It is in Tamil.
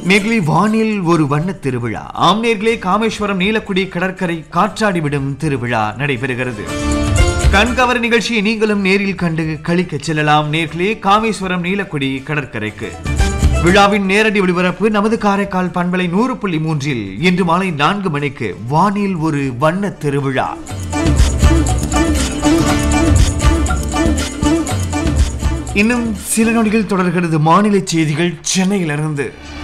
நேர்களே, வானில் ஒரு வண்ண திருவிழா. ஆம் நேர்களே, காமேஸ்வரம் நீலக்குடி கடற்கரை காற்றாடிவிடும் திருவிழா நடைபெறுகிறது. கண்கவர் நிகழ்ச்சியை நீங்களும் நேரில் கண்டு கழிக்க செல்லலாம். நேர்களே, காமேஸ்வரம் நீலக்குடி கடற்கரைக்கு. விழாவின் நேரடி ஒளிபரப்பு நமது காரைக்கால் பண்பலை 100.3 இன்று மாலை 4 மணிக்கு வானில் ஒரு வண்ண திருவிழா. இன்னும் சில நொடிகள் தொடர்கிறது மாநில செய்திகள் சென்னையிலிருந்து.